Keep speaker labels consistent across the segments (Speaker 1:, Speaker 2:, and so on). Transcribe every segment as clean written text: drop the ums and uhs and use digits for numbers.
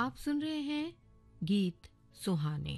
Speaker 1: आप सुन रहे हैं गीत सुहाने।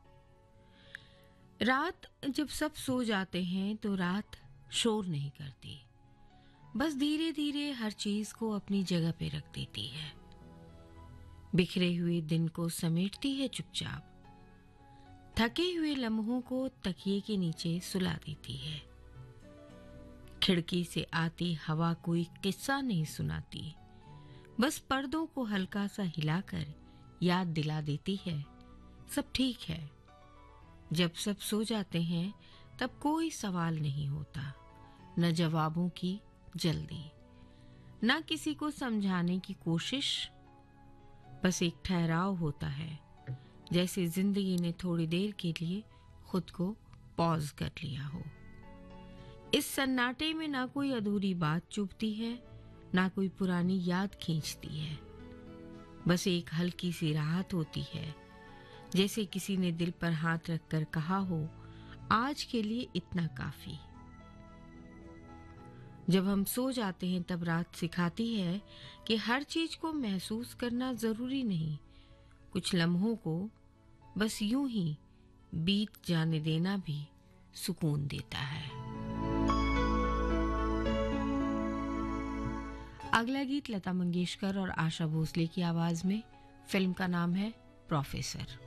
Speaker 1: रात जब सब सो जाते हैं तो रात शोर नहीं करती, बस धीरे धीरे हर चीज को अपनी जगह पे रख देती है। बिखरे हुए दिन को समेटती है चुपचाप, थके हुए लम्हों को तकिए के नीचे सुला देती है। खिड़की से आती हवा कोई किस्सा नहीं सुनाती, बस पर्दों को हल्का सा हिलाकर याद दिला देती है सब ठीक है। जब सब सो जाते हैं तब कोई सवाल नहीं होता, न जवाबों की जल्दी, न किसी को समझाने की कोशिश। बस एक ठहराव होता है, जैसे जिंदगी ने थोड़ी देर के लिए खुद को पॉज कर लिया हो। इस सन्नाटे में ना कोई अधूरी बात चुभती है, ना कोई पुरानी याद खींचती है। बस एक हल्की सी राहत होती है, जैसे किसी ने दिल पर हाथ रखकर कहा हो, आज के लिए इतना काफी। जब हम सो जाते हैं तब रात सिखाती है कि हर चीज को महसूस करना जरूरी नहीं। कुछ लम्हों को बस यूं ही बीत जाने देना भी सुकून देता है। अगला गीत लता मंगेशकर और आशा भोसले की आवाज में। फिल्म का नाम है प्रोफेसर।